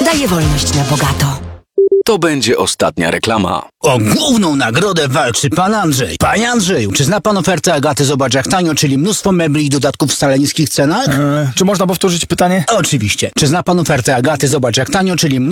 daje wolność na bogato. To będzie ostatnia reklama. O główną nagrodę walczy pan Andrzej. Panie Andrzeju, czy zna pan ofertę Agaty Zobacz jak tanio, czyli mnóstwo mebli i dodatków w wcale niskich cenach? Czy można powtórzyć pytanie? Oczywiście. Czy zna pan ofertę Agaty Zobacz jak tanio, czyli mnóstwo